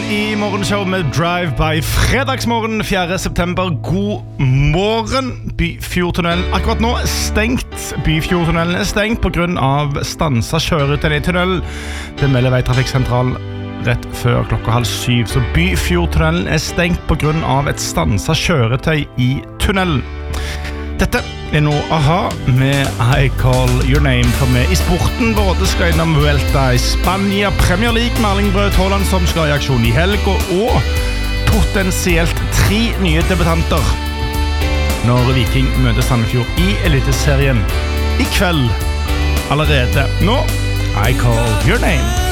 I morgenshow med Drive by fredagsmorgen 4. september. God morgen. Byfjordtunnelen akkurat nå stengt. Byfjordtunnelen stengt på grunn av stansa kjøretøy I tunnelen. Det melder Veitrafikksentral rett før 6:30. Så Byfjordtunnelen stengt på grunn av et stansa kjøretøy I tunnelen. Dette nå AHA med I Call Your Name. For med I sporten både skal innom Vuelta I Spania, Premier League med Erling Braut Haaland som skal I aksjon I helg, og potensielt 3 nye debutanter når Viking møter Sandefjord I Eliteserien I kveld. Allerede nå I Call Your Name.